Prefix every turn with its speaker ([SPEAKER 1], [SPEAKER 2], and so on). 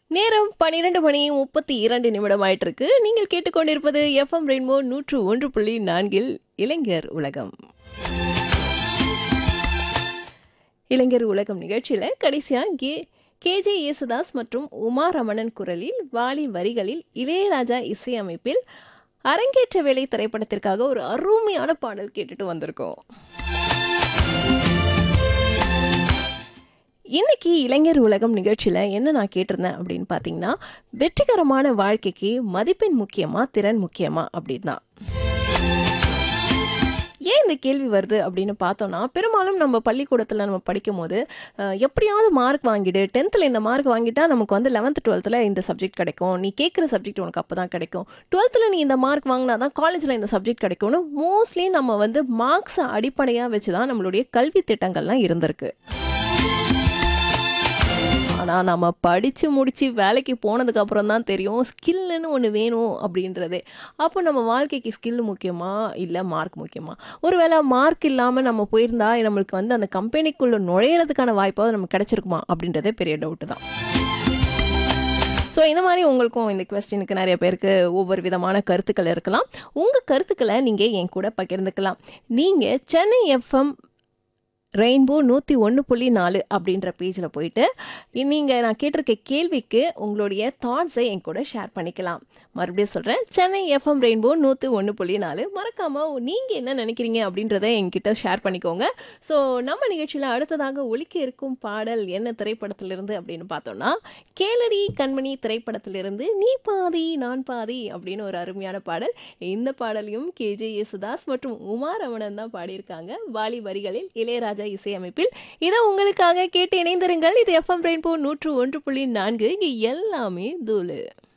[SPEAKER 1] நேரம் 12:32 ஆயிட்டிருக்கு. நீங்கள் கேட்டுக்கொண்டிருப்பது எஃப்எம் ரெயின்போ 101.4 இளைஞர் உலகம். இளைஞர் உலகம் நிகழ்ச்சியில கடைசியா கேஜே யேசுதாஸ் மற்றும் உமா ரமணன் குரலில், வாலி வரிகளில், இளையராஜா இசையமைப்பில் அரங்கேற்ற வேலை திரைப்படத்திற்காக ஒரு அருமையான பாடல் கேட்டுட்டு வந்திருக்கோம். இன்னைக்கு இளைஞர் உலகம் நிகழ்ச்சியில் என்ன நான் கேட்டிருந்தேன் அப்படின்னு பார்த்தீங்கன்னா, வெற்றிகரமான வாழ்க்கைக்கு மதிப்பெண் முக்கியமா திறன் முக்கியமா அப்படின்னு தான். ஏன் இந்த கேள்வி வருது அப்படின்னு பார்த்தோன்னா, பெரும்பாலும் நம்ம பள்ளிக்கூடத்தில் நம்ம படிக்கும் போது எப்படியாவது மார்க் வாங்கிடு, 10th இந்த மார்க் வாங்கிட்டா நமக்கு வந்து 11th 12th இந்த சப்ஜெக்ட் கிடைக்கும், நீ கேட்குற சப்ஜெக்ட் உனக்கு அப்போ தான் கிடைக்கும், 12th நீ இந்த மார்க் வாங்கினா தான் காலேஜில் இந்த சப்ஜெக்ட் கிடைக்கும்னு மோஸ்ட்லி நம்ம வந்து மார்க்ஸை அடிப்படையாக வச்சு தான் நம்மளுடைய கல்வி திட்டங்கள்லாம் இருந்திருக்கு. ஆனால் நம்ம படித்து முடித்து வேலைக்கு போனதுக்கு அப்புறம் தான் தெரியும் ஸ்கில்லுன்னு ஒன்று வேணும் அப்படின்றதே. அப்போ நம்ம வாழ்க்கைக்கு ஸ்கில் முக்கியமா இல்லை மார்க் முக்கியமா? ஒருவேளை மார்க் இல்லாமல் நம்ம போயிருந்தா நம்மளுக்கு வந்து அந்த கம்பெனிக்குள்ளே நுழையிறதுக்கான வாய்ப்பாவது நமக்கு கிடைச்சிருக்குமா அப்படின்றதே பெரிய டவுட்டு தான். ஸோ இந்த மாதிரி உங்களுக்கும் இந்த கொஸ்டினுக்கு நிறைய பேருக்கு ஒவ்வொரு விதமான கருத்துக்கள் இருக்கலாம். உங்கள் கருத்துக்களை நீங்கள் என் கூட பகிர்ந்துக்கலாம். நீங்கள் சென்னை எஃப்எம் ரெயின்போ 101.4 அப்படின்ற பேஜில் போயிட்டு நீங்கள் நான் கேட்டிருக்க கேள்விக்கு உங்களுடைய தாட்ஸை என் கூட ஷேர் பண்ணிக்கலாம். மறுபடியும் சொல்கிறேன், சென்னை எஃப்எம் ரெயின்போ 101.4. மறக்காமல் நீங்கள் என்ன நினைக்கிறீங்க அப்படின்றத என்கிட்ட ஷேர் பண்ணிக்கோங்க. ஸோ நம்ம நிகழ்ச்சியில் அடுத்ததாக ஒலிக்க இருக்கும் பாடல் என்ன திரைப்படத்திலிருந்து அப்படின்னு பார்த்தோன்னா, கேளடி கண்மணி திரைப்படத்திலிருந்து நீ பாதி நான் பாதி அப்படின்னு ஒரு அருமையான பாடல். இந்த பாடலையும் கேஜே யேசுதாஸ் மற்றும் உமா ரமணன் தான் பாடியிருக்காங்க. வாலி வரிகளில், இளையராஜா இசையமைப்பில். இதை உங்களுக்காக கேட்டு இணைந்திருங்கள். இது எஃப்எம் ரெயின்போ 101.4. இங்கே எல்லாமே தூளு.